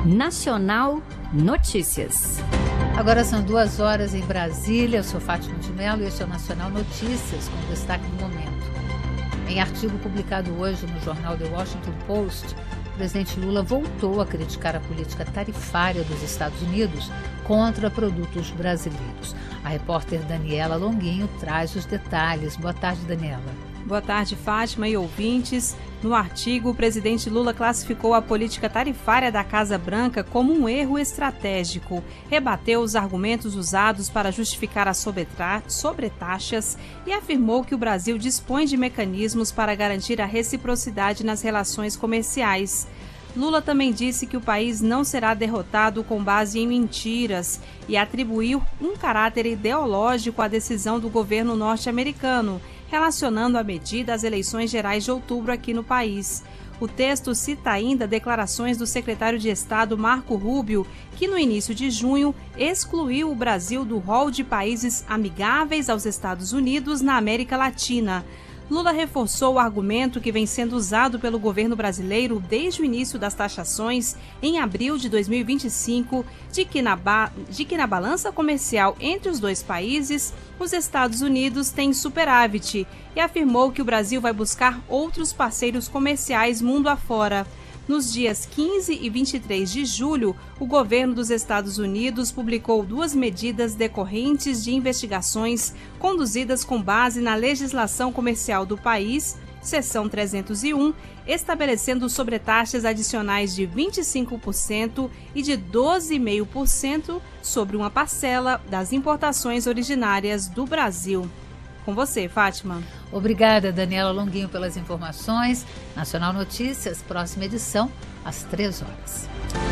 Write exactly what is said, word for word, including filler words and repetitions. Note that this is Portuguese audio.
Nacional Notícias. Agora são duas horas em Brasília. Eu sou Fátima de Mello e este é o Nacional Notícias, com destaque do momento. Em artigo publicado hoje no jornal The Washington Post, o presidente Lula voltou a criticar a política tarifária dos Estados Unidos contra produtos brasileiros. A repórter Daniela Longuinho traz os detalhes. Boa tarde, Daniela. Boa tarde, Fátima e ouvintes. No artigo, o presidente Lula classificou a política tarifária da Casa Branca como um erro estratégico, rebateu os argumentos usados para justificar as sobretaxas e afirmou que o Brasil dispõe de mecanismos para garantir a reciprocidade nas relações comerciais. Lula também disse que o país não será derrotado com base em mentiras e atribuiu um caráter ideológico à decisão do governo norte-americano, relacionando a medida às eleições gerais de outubro aqui no país. O texto cita ainda declarações do secretário de Estado Marco Rubio, que no início de junho excluiu o Brasil do rol de países amigáveis aos Estados Unidos na América Latina. Lula reforçou o argumento que vem sendo usado pelo governo brasileiro desde o início das taxações, em abril de dois mil e vinte e cinco, de que na, ba- de que na balança comercial entre os dois países, os Estados Unidos têm superávit, e afirmou que o Brasil vai buscar outros parceiros comerciais mundo afora. Nos dias quinze e vinte e três de julho, o governo dos Estados Unidos publicou duas medidas decorrentes de investigações conduzidas com base na legislação comercial do país, seção trezentos e um, estabelecendo sobretaxas adicionais de vinte e cinco por cento e de doze vírgula cinco por cento sobre uma parcela das importações originárias do Brasil. Com você, Fátima. Obrigada, Daniela Longuinho, pelas informações. Nacional Notícias, próxima edição, às três horas.